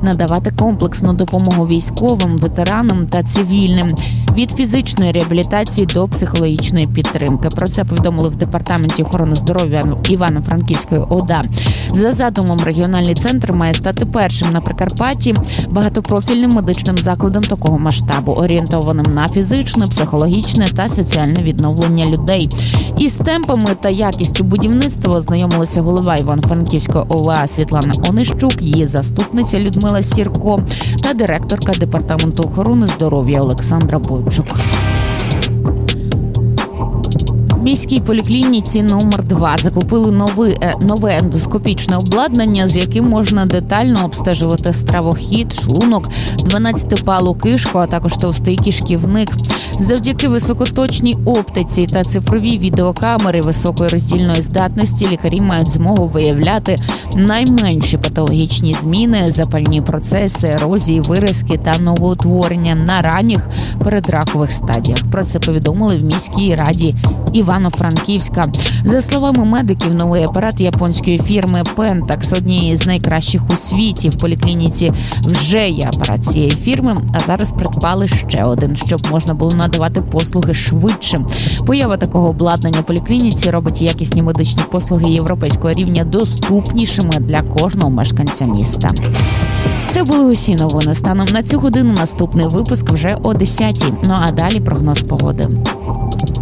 надавати комплексну допомогу військовим, ветеранам та цивільним. Від фізичної реабілітації до психологічної підтримки. Про це повідомили в Департаменті охорони здоров'я Івано-Франківської ОДА. За задумом, регіональний центр має стати першим на Прикарпатті багатопрофільним медичним закладом такого масштабу, орієнтованим на фізичне, психологічне та соціальне відновлення людей. Із темпами та якістю будівництва ознайомилися голова Івано-Франківської ОВА Світлана Онищук, її заступниця Людмила Сірко та директорка Департаменту охорони здоров'я Олександра Бойчук. В міській поліклініці номер 2 закупили нове ендоскопічне обладнання, з яким можна детально обстежувати стравохід, шлунок, 12-палу кишку, а також товстий кишківник. Завдяки високоточній оптиці та цифровій відеокамери високої роздільної здатності лікарі мають змогу виявляти найменші патологічні зміни, запальні процеси, ерозії, виразки та новоутворення на ранніх передракових стадіях. Про це повідомили в міській раді Івано-Франківська. За словами медиків, новий апарат японської фірми Pentax, однієї з найкращих у світі. В поліклініці вже є апарат цієї фірми, а зараз придбали ще один, щоб можна було надавати послуги швидше. Поява такого обладнання в поліклініці робить якісні медичні послуги європейського рівня доступнішими для кожного мешканця міста. Це були усі новини. Станом на цю годину наступний випуск вже о 10:00. Ну а далі прогноз погоди.